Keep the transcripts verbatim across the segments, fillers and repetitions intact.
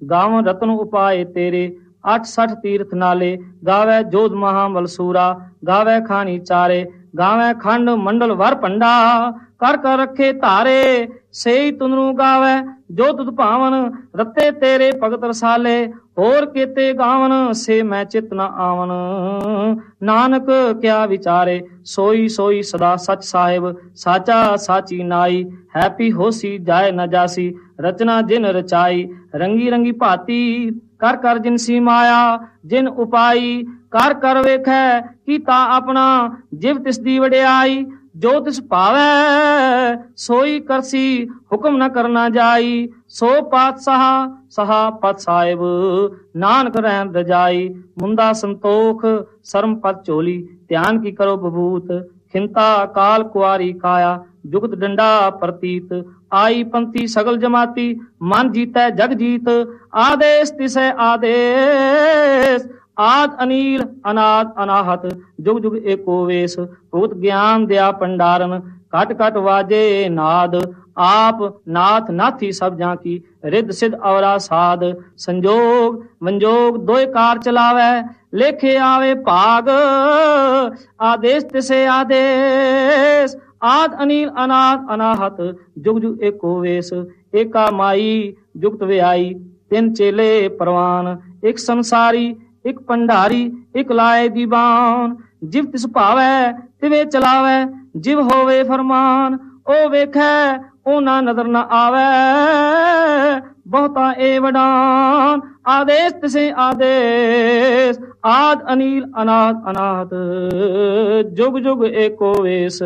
गावन रत्न उपाय तेरे, अठ सठ तीर्थ नाले, गावे जोध महाबलसूरा, गावे खानी चारे, गावे खंड मंडल वर पंडा, कर कर रखे तारे, सेई तुनरू गावे जो तुद भावन, रत्ते तेरे भगत रसाले, होर केते गावन से मैं चित न आवन, नानक क्या विचारे, सोई सोई सदा सच साहिब, साचा साची नाई, हैपी होसी जाए न जासी, रचना जिन रचाई, रंगी रंगी भाती, कर कर जिनसी माया, जिन उपाई, कर कर वेखै कीता अपना, जिव तिस दी वडियाई, जो तिस भावै सोई करसी, हुक्म न करना जाई, सो पातशाह सहा पत साहिब, नानक रहन रजाई, मुंदा संतोख शर्म पत चोली, ध्यान की करो बबूत, खिंता काल कुआरी काया, जुगत डंडा प्रतीत, आई पंथी सगल जमाती, मन जीतै जग जीत, आदेश तिसै आदेश, आद अनील अनाद अनाहत, जुग जुग एको वेश, भूत ज्ञान दया पंडारन, कट कट वाजे नाद, आप नाथ नाथी सब जाकी, रिद सिद्ध अवरा साध, संजोग वंजोग दोय कार चलावे, लेखे आवे भाग, आदेश तिसे आदेश, आद अनील अनाद अनाहत, जुग जुग एको वेश, एका माई जुगत व्याई, तिन चेले परवान, एक संसारी एक पंडारी, एक लाए दीवान, जिव तिस भावै तिवे चलावै, जिव होवे फरमान, ओ वेखै ओ ना नजर न आवे, बहुता ए वडान, आदेश तिसे आदेश, आद अनील अनाद अनाहत, जुग जुग एको वेश,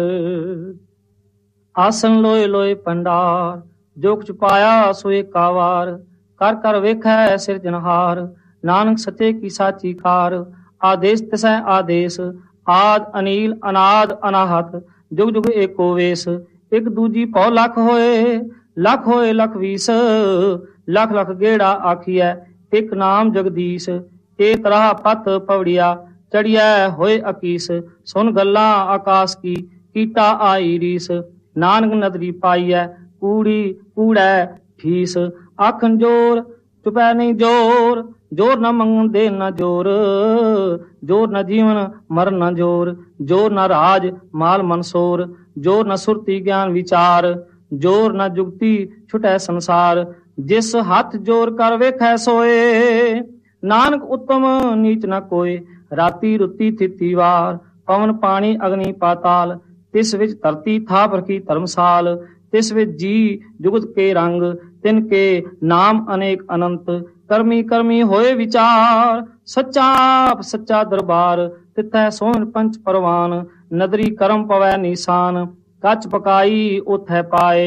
आसन लोए लोए पंडार, जो कुछ पाया सो एका वार, कर कर वेखै सिरजनहार, नानक सचे की साची कार, आदेश तिसै आदेश, आद अनील अनाद अनाहत, जुग जुग एको वेश, एक दूजी पौ लख होए, लख होए लख बीस, लख लख गेड़ा आखिया, एक नाम जगदीश, एक राह पत पवड़िया, चढ़िया होए अकीस, सुन गल्ला आकाश की, कीता आई रीस, नानक नदरी पाईऐ, कूड़ी कूड़ै फीस, आखन जोर चुपै नहीं जोर, जोर न मंगन दे न जोर, जोर न जीवन मर न जोर, जोर न राज माल मनसोर, जोर न सुरती ज्ञान विचार, जोर न जुगती छुटै संसार, जिस हाथ जोर कर वेखै सोए, नानक उत्तम नीच न कोय, राती रुती थिती वार, पवन पानी अग्नि पाताल, तिस विच धरती थाप रखी धर्मसाल, तिस विच जी जुगत के रंग, तिनके नाम अनेक अनंत, करमी करमी होए विचार, सच्चा आप सच्चा दरबार, तिथै सोहन पंच परवान, नदरी करम पवै निशान, कच पकाई उथै पाए,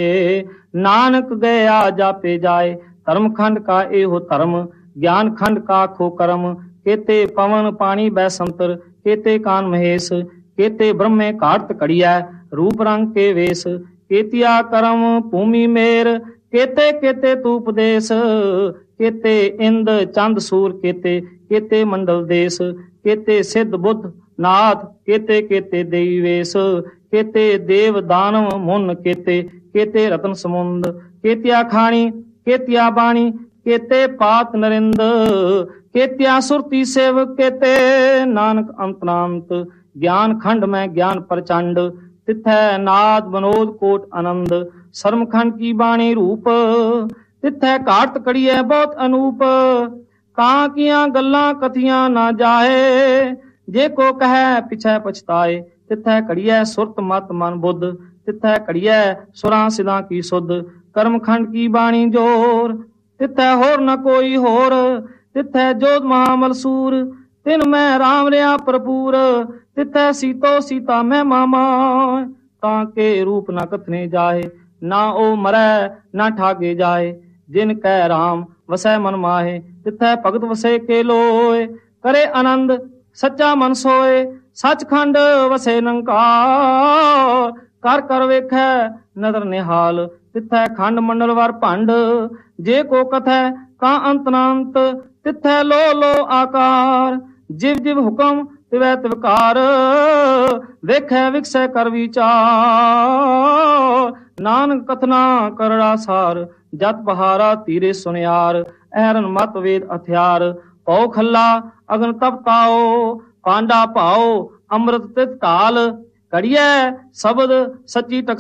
नानक गया जापे जाए, धर्म खंड का एहो धर्म, ज्ञान खंड का खो कर्म, केते पवन पानी बैसंतर, केते कान महेश, केते ब्रह्मे घाट कड़िया, रूप रंग के वेश, केतिया करम भूमि मेर, केते केते तूपदेश, केते इंद चंद सूर, केते केते मंडल देश, केते सिद्ध बुद्ध नाथ, केते केते देवी वेश, केते देव दानव मुन, केते केते रतन समुंद, केतिया खाणी केतिया बाणी, केते पात नरिंद, केतिया सुरती सेव, केते नानक अंतरांत, ज्ञान खंड में ज्ञान प्रचंड, तिथै नाद बनोद कोट आनंद, शर्म खंड की बाणी रूप, तिथै घाट कड़िए बहुत अनूप, कां किया गल्लां कथियां ना जाए, जे को कहे पिछै पछताए, तिथै कड़िए सुरत मत मन बुद्ध, तिथै कड़िए सुरां सिदां की सुध, कर्म खंड की बाणी जोर, तिथै होर न कोई होर, तिथै जोध महामलसूर, तिन मैं राम रहा भरपूर, तिथै सीतो सीता मैं मामा, ताके रूप न कथने जाए, ना ओ मरै ना ठागे जाए, जिन कह राम वसै मन माहे, तिथै भगत वसे के लोए, करे आनंद सच्चा मन सोए, सचखंड वसे निरंकार, कर कर वेखै नदर निहाल, तिथै खंड मंडल वर भंड, जे को कथै का अंतनांत, तिथै लो लो आकार, जिव जिव हुक्म तिवै तिवकार, वेखै विकसै कर विचार, नानक कथना करड़ा सार, ਜਤ ਬਹਾਰਾ ਧੀਰੇ ਸੁਨਿਆਰ, ਐਰਨ ਮਤ ਵੇਦ ਹਥਿਆਰ, ਪਉ ਖੱਲਾ ਅਗਨ ਤਪਤਾਓ, ਪਾਂਡਾ ਭਾਓ ਅੰਮ੍ਰਿਤ ਤਿਤ ਢਾਲ, ਕੜੀਐ ਸ਼ਬਦ ਸੱਚੀ ਟਕਸਾਲ।